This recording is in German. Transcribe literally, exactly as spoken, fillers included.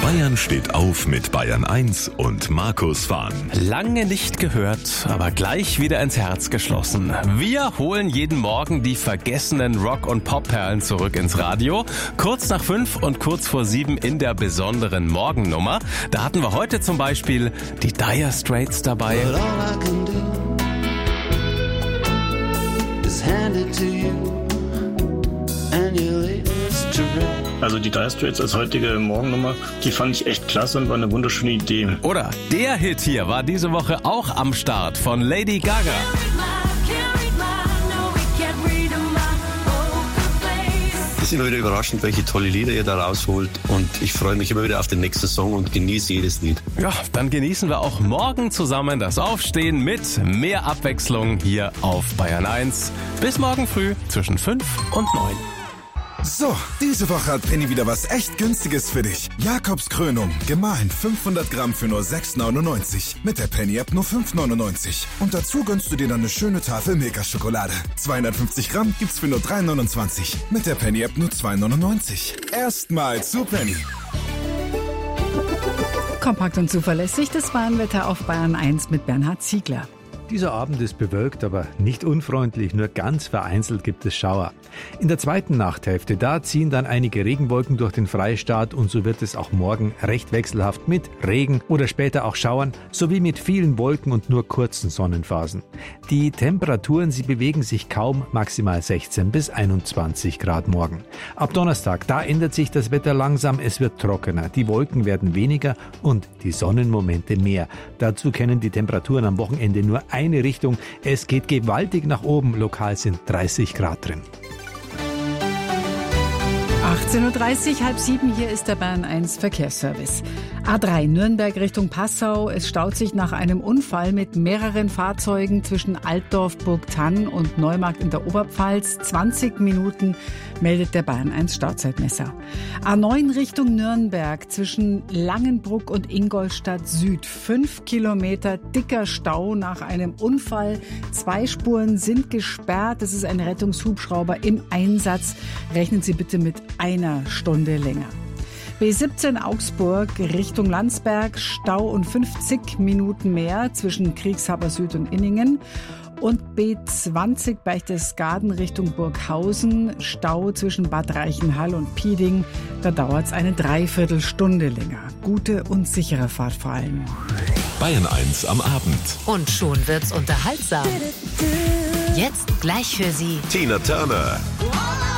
Bayern steht auf mit Bayern eins und Markus Fahn. Lange nicht gehört, aber gleich wieder ins Herz geschlossen. Wir holen jeden Morgen die vergessenen Rock- und Pop-Perlen zurück ins Radio. Kurz nach fünf und kurz vor sieben in der besonderen Morgennummer. Da hatten wir heute zum Beispiel die Dire Straits dabei. Also die Dire Straits als heutige Morgennummer, die fand ich echt klasse und war eine wunderschöne Idee. Oder der Hit hier war diese Woche auch am Start von Lady Gaga. Es ist immer wieder überraschend, welche tolle Lieder ihr da rausholt, und ich freue mich immer wieder auf den nächsten Song und genieße jedes Lied. Ja, dann genießen wir auch morgen zusammen das Aufstehen mit mehr Abwechslung hier auf Bayern eins. Bis morgen früh zwischen fünf und neun. So, diese Woche hat Penny wieder was echt Günstiges für dich. Jakobs Krönung, gemahlen fünfhundert Gramm für nur sechs neunundneunzig. Mit der Penny-App nur fünf neunundneunzig. Und dazu gönnst du dir dann eine schöne Tafel Milka-Schokolade. zweihundertfünfzig Gramm gibt's für nur drei neunundzwanzig. Mit der Penny-App nur zwei neunundneunzig. Erstmal zu Penny. Kompakt und zuverlässig, das Warnwetter auf Bayern eins mit Bernhard Ziegler. Dieser Abend ist bewölkt, aber nicht unfreundlich, nur ganz vereinzelt gibt es Schauer. In der zweiten Nachthälfte, da ziehen dann einige Regenwolken durch den Freistaat, und so wird es auch morgen recht wechselhaft mit Regen oder später auch Schauern, sowie mit vielen Wolken und nur kurzen Sonnenphasen. Die Temperaturen, sie bewegen sich kaum, maximal sechzehn bis einundzwanzig Grad morgen. Ab Donnerstag, da ändert sich das Wetter langsam, es wird trockener, die Wolken werden weniger und die Sonnenmomente mehr. Dazu kennen die Temperaturen am Wochenende nur eine Richtung. Es geht gewaltig nach oben. Lokal sind dreißig Grad drin. achtzehn Uhr dreißig, halb sieben, hier ist der Bayern eins Verkehrsservice. A drei Nürnberg Richtung Passau. Es staut sich nach einem Unfall mit mehreren Fahrzeugen zwischen Altdorf, Burgthann und Neumarkt in der Oberpfalz. zwanzig Minuten meldet der Bayern eins Stauzeitmesser. A neun Richtung Nürnberg zwischen Langenbruck und Ingolstadt Süd. Fünf Kilometer dicker Stau nach einem Unfall. Zwei Spuren sind gesperrt. Es ist ein Rettungshubschrauber im Einsatz. Rechnen Sie bitte mit einer Stunde länger. B siebzehn Augsburg Richtung Landsberg, Stau und fünfzig Minuten mehr zwischen Kriegshaber Süd und Inningen. Und B zwanzig Berchtesgaden Richtung Burghausen, Stau zwischen Bad Reichenhall und Pieding. Da dauert es eine Dreiviertelstunde länger. Gute und sichere Fahrt vor allem. Bayern eins am Abend. Und schon wird's unterhaltsam. Jetzt gleich für Sie Tina Turner.